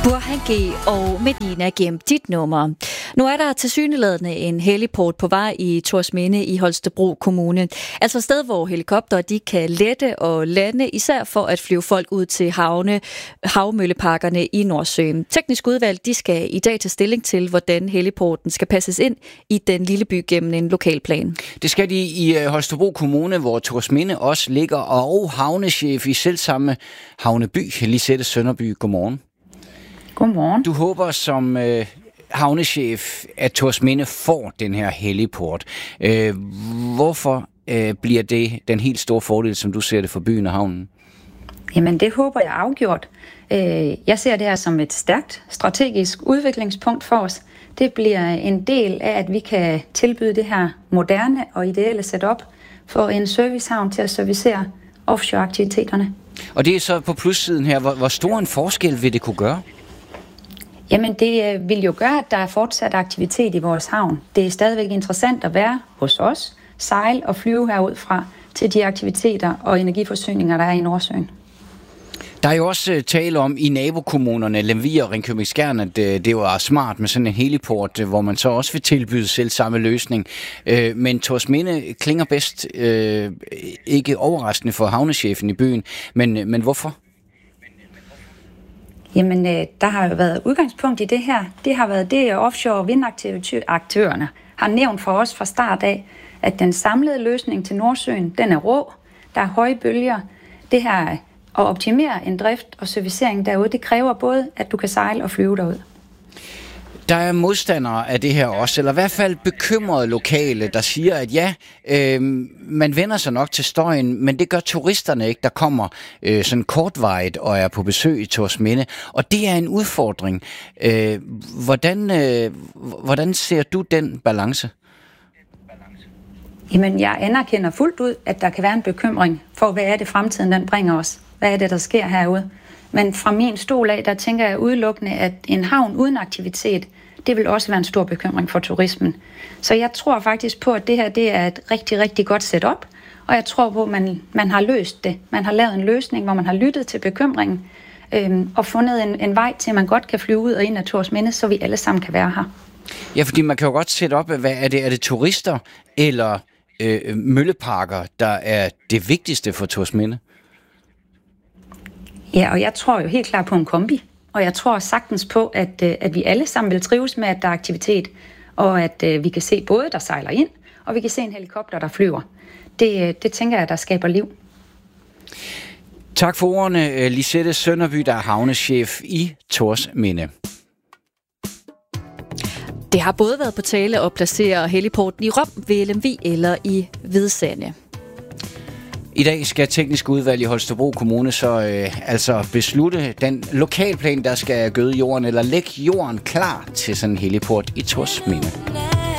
Burhangi og Medina gennem dit nummer. Nu er der tilsyneladende en heliport på vej i Thorsminde i Holstebro Kommune. Altså et sted, hvor helikoptere de kan lette og lande, især for at flyve folk ud til havmølleparkerne i Nordsøen. Teknisk udvalg de skal i dag tage stilling til, hvordan heliporten skal passes ind i den lille by gennem en lokalplan. Det skal de i Holstebro Kommune, hvor Thorsminde også ligger, og havnechef i selvsamme havneby, Lisette Sønderby. Godmorgen. Godmorgen. Du håber som havnechef, at Thorsminde får den her heliport. Hvorfor bliver det den helt store fordel, som du ser det for byen og havnen? Jamen det håber jeg afgjort. Jeg ser det her som et stærkt strategisk udviklingspunkt for os. Det bliver en del af, at vi kan tilbyde det her moderne og ideelle setup for en servicehavn til at servicere offshore-aktiviteterne. Og det er så på plussiden her. Hvor stor en forskel vil det kunne gøre? Jamen det vil jo gøre, at der er fortsat aktivitet i vores havn. Det er stadigvæk interessant at være hos os, sejle og flyve herudfra til de aktiviteter og energiforsyninger, der er i Nordsøen. Der er jo også tale om i nabokommunerne, Lemvig og Ringkøbing-Skjern, at det var smart med sådan en heliport, hvor man så også vil tilbyde selv samme løsning. Men Thorsminde klinger bedst, ikke overraskende for havnechefen i byen. Men hvorfor? Jamen, der har jo været udgangspunkt i det her. Det har været det, offshore vindaktører har nævnt for os fra start af, at den samlede løsning til Nordsøen, den er rå, der er høje bølger. Det her at optimere en drift og servicering derude, det kræver både, at du kan sejle og flyve derud. Der er modstandere af det her også, eller i hvert fald bekymrede lokale, der siger, at ja, man vender sig nok til støjen, men det gør turisterne ikke, der kommer sådan kortvarigt og er på besøg i Thorsminde. Og det er en udfordring. Hvordan ser du den balance? Jamen, jeg anerkender fuldt ud, at der kan være en bekymring for, hvad er det fremtiden, den bringer os? Hvad er det, der sker herude? Men fra min stol af, der tænker jeg udelukkende, at en havn uden aktivitet, det vil også være en stor bekymring for turismen. Så jeg tror faktisk på, at det her det er et rigtig, rigtig godt setup, og jeg tror på, at man har løst det. Man har lavet en løsning, hvor man har lyttet til bekymringen og fundet en vej til, at man godt kan flyve ud og ind af Thorsminde, så vi alle sammen kan være her. Ja, fordi man kan jo godt sætte op, hvad er det turister eller mølleparker, der er det vigtigste for Thorsminde? Ja, og jeg tror jo helt klart på en kombi, og jeg tror sagtens på, at vi alle sammen vil trives med, at der er aktivitet, og at vi kan se både, der sejler ind, og vi kan se en helikopter, der flyver. Det tænker jeg, der skaber liv. Tak for ordene, Lisette Sønderby, der er havnechef i Thorsminde. Det har både været på tale at placere heliporten i Rom, ved Lemvig eller i Hvidsande. I dag skal teknisk udvalg i Holstebro Kommune så altså beslutte den lokalplan, der skal gøde jorden eller lægge jorden klar til sådan en heliport i Thorsminde.